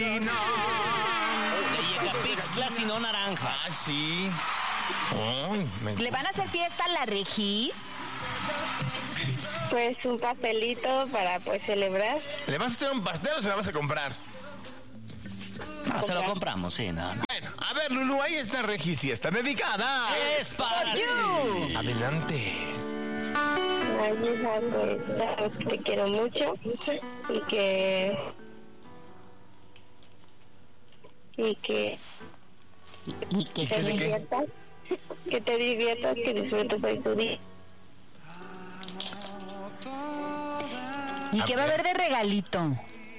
Gallegapixtla, sino naranja. Ah, sí. Ay, ¿Le van a hacer fiesta a la Regis? Pues un pastelito para pues celebrar. ¿Le vas a hacer un pastel o se la vas a comprar? No, se lo compramos, sí, no. Bueno, a ver, Lulú, ahí está Regis y está dedicada. Es para ti. Adelante. Ay, hija, pues sabes que te quiero mucho y que te diviertas, que disfrutes de tu día. ¿Y qué va a haber de regalito?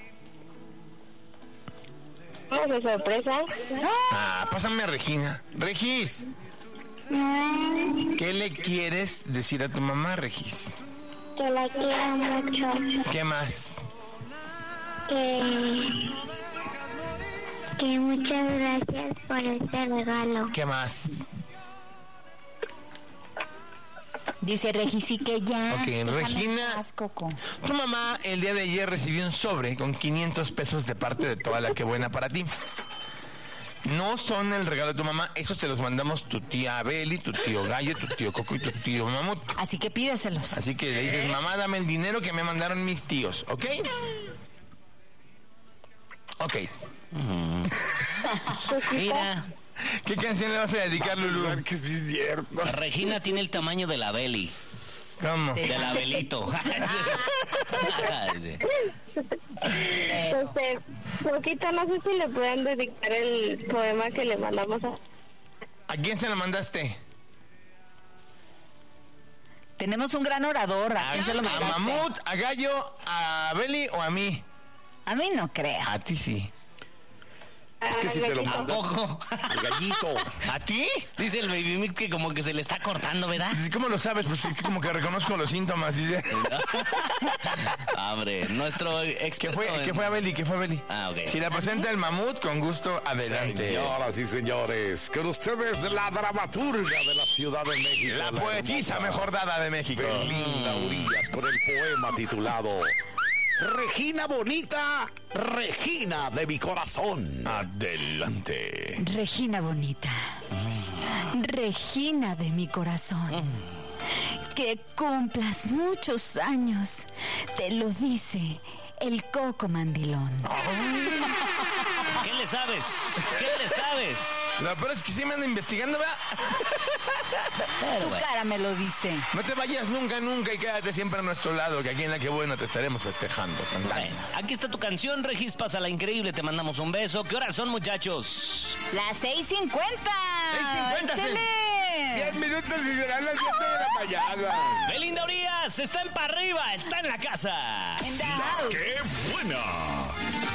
Vamos de sorpresa. Ah, pásame a Regina. Regis, ¿qué le quieres decir a tu mamá, Regis? Que la quiero mucho. ¿Qué más? Que muchas gracias por este regalo. ¿Qué más? Dice Regis, sí que ya. Ok, Déjame Regina. en paz, Coco. Tu mamá el día de ayer recibió un sobre con 500 pesos de parte de toda la que buena para ti. No son el regalo de tu mamá, esos se los mandamos tu tía Beli, tu tío Gallo, tu tío Coco y tu tío Mamut. Así que pídeselos. Así que le dices, mamá, dame el dinero que me mandaron mis tíos, ¿ok? Ok. Mira, ¿Qué canción le vas a dedicar, Lulú? Que sí es cierto. Regina tiene el tamaño de la Beli. ¿Cómo? De la Belito. Sí. Entonces, poquito, no sé si le pueden dedicar el poema que le mandamos a... ¿A quién se lo mandaste? Tenemos un gran orador. ¿A quién se lo ¿A mandaste? Mamut, a Gallo, a Beli o a mí? A mí no crea. A ti sí. Es que si te lo ¿A manda poco? el gallito. ¿A ti? Dice el Baby Meat que como que se le está cortando, ¿verdad? ¿Cómo lo sabes? Pues es que como que reconozco los síntomas, dice. Hombre, nuestro ¿Qué experto fue a Beli? ¿Qué fue a Beli? Ah, ok. Si la presenta el Mamut, con gusto, adelante. Señoras y señores, con ustedes la dramaturga de la Ciudad de México. La poetisa hermosa mejor dada de México. Belinda Urías, con el poema titulado Regina bonita, Regina de mi corazón. Adelante. Regina bonita. Regina de mi corazón. Que cumplas muchos años. Te lo dice el Coco Mandilón. ¿Qué le sabes? ¿Qué le sabes? Lo peor es que sí me anda investigando, ¿verdad? Tu cara me lo dice. No te vayas nunca, nunca y quédate siempre a nuestro lado, que aquí en La Que Buena te estaremos festejando. Cantando. Bueno, aquí está tu canción, Regis, pásala increíble, te mandamos un beso. ¿Qué horas son, muchachos? Las 6:50. 6:50, ¡Échale! 10 minutos y serán las 7 de la mañana. Belinda Urías está en pa' arriba, está en la casa. In the house. ¡Qué buena!